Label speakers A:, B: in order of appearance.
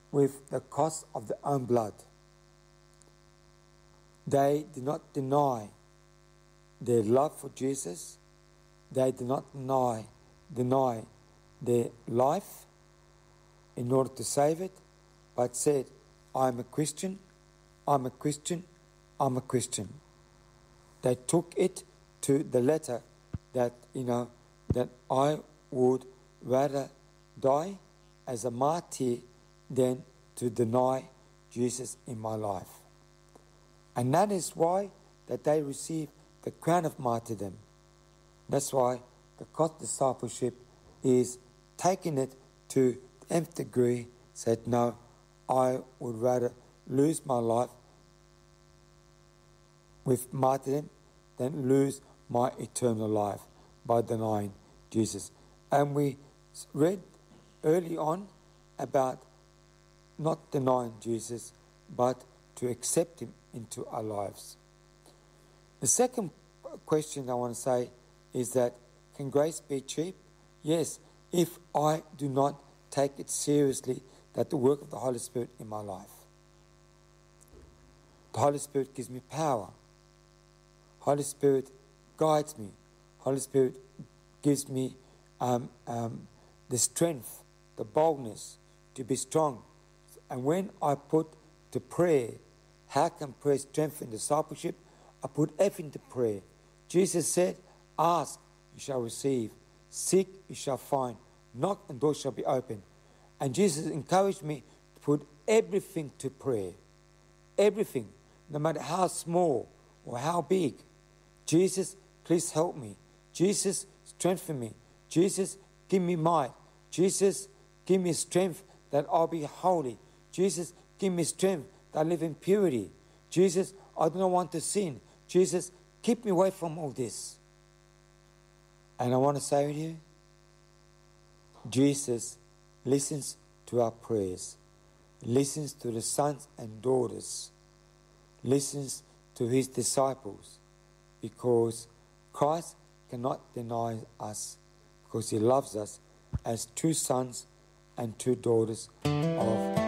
A: with the cost of their own blood. They did not deny their love for Jesus. They did not deny their life in order to save it, but said, I'm a Christian, I'm a Christian, I'm a Christian. They took it to the letter that, that I would rather die as a martyr than to deny Jesus in my life. And that is why that they received the crown of martyrdom. That's why the cost of discipleship is taking it to the nth degree, said, no, I would rather lose my life with martyrdom than lose my eternal life by denying Jesus. And we read early on about not denying Jesus, but to accept him into our lives. The second question I want to say is that, can grace be cheap? Yes, if I do not take it seriously, that the work of the Holy Spirit in my life. The Holy Spirit gives me power. Holy Spirit guides me. Holy Spirit gives me the strength, the boldness to be strong. And when I put to prayer, how can prayer strengthen discipleship? I put everything into prayer. Jesus said, ask, you shall receive. Seek, you shall find. Knock, and doors shall be opened. And Jesus encouraged me to put everything to prayer. Everything, no matter how small or how big. Jesus, please help me. Jesus, strengthen me. Jesus, give me might. Jesus, give me strength that I'll be holy. Jesus, give me strength that I live in purity. Jesus, I do not want to sin. Jesus, keep me away from all this. And I want to say to you, Jesus listens to our prayers, listens to the sons and daughters, listens to his disciples, because Christ cannot deny us, because he loves us as true sons and true daughters of